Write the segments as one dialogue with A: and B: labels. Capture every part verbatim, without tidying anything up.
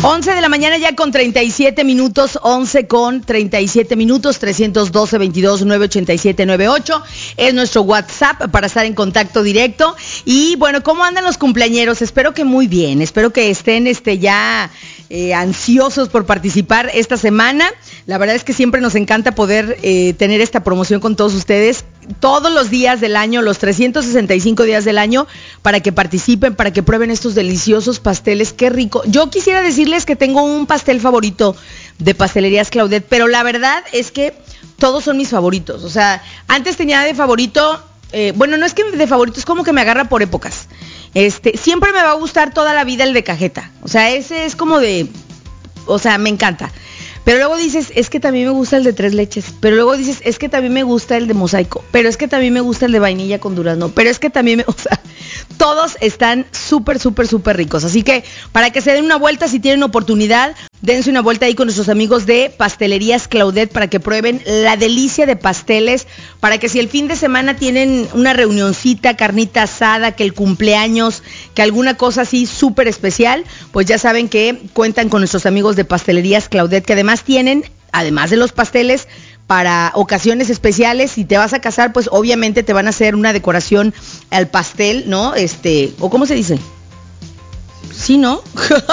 A: once de la mañana ya con treinta y siete minutos, once con treinta y siete minutos, trescientos doce, veintidós, nueve ochenta y siete, noventa y ocho es nuestro WhatsApp para estar en contacto directo. Y bueno, ¿cómo andan los cumpleañeros? Espero que muy bien, espero que estén este, ya eh, ansiosos por participar esta semana. La verdad es que siempre nos encanta poder eh, tener esta promoción con todos ustedes todos los días del año, los trescientos sesenta y cinco días del año, para que participen, para que prueben estos deliciosos pasteles. ¡Qué rico! Yo quisiera decirles que tengo un pastel favorito de Pastelerías Claudette, pero la verdad es que todos son mis favoritos. O sea, antes tenía de favorito, eh, bueno, no es que de favorito, es como que me agarra por épocas. Este, siempre me va a gustar toda la vida el de cajeta. O sea, ese es como de, o sea, me encanta. Pero luego dices, es que también me gusta el de tres leches. Pero luego dices, es que también me gusta el de mosaico. Pero es que también me gusta el de vainilla con durazno. Pero es que también me, o sea, todos están súper, súper, súper ricos. Así que para que se den una vuelta, si tienen oportunidad, dense una vuelta ahí con nuestros amigos de Pastelerías Claudette para que prueben la delicia de pasteles. Para que si el fin de semana tienen una reunioncita, carnita asada, que el cumpleaños, que alguna cosa así súper especial, pues ya saben que cuentan con nuestros amigos de Pastelerías Claudette, que además tienen, además de los pasteles, para ocasiones especiales. Si te vas a casar, pues obviamente te van a hacer una decoración al pastel, ¿no? Este, o ¿cómo se dice? Sí, ¿no?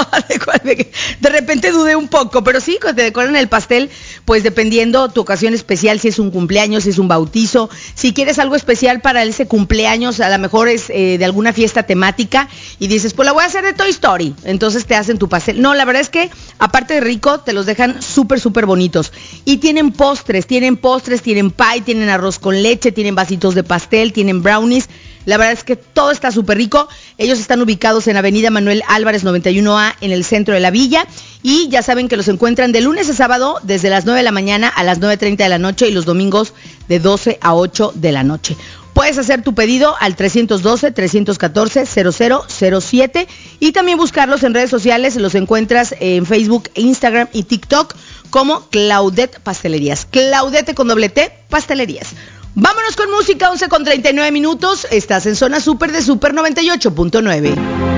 A: De repente dudé un poco, pero sí, te decoran el pastel, pues dependiendo tu ocasión especial, si es un cumpleaños, si es un bautizo, si quieres algo especial para ese cumpleaños, a lo mejor es eh, de alguna fiesta temática, y dices, pues la voy a hacer de Toy Story, entonces te hacen tu pastel. No, la verdad es que, aparte de rico, te los dejan súper, súper bonitos. Y tienen postres, tienen postres, tienen pie, tienen arroz con leche, tienen vasitos de pastel, tienen brownies. La verdad es que todo está súper rico. Ellos están ubicados en Avenida Manuel Álvarez noventa y uno A, en el centro de la villa. Y ya saben que los encuentran de lunes a sábado desde las nueve de la mañana a las nueve treinta de la noche y los domingos de doce a ocho de la noche. Puedes hacer tu pedido al trescientos doce, trescientos catorce, cero cero cero siete y también buscarlos en redes sociales. Los encuentras en Facebook, Instagram y TikTok como Claudette Pastelerías. Claudette con doble T, Pastelerías. Vámonos con música, once con treinta y nueve minutos. Estás en Zona Super de Super noventa y ocho punto nueve.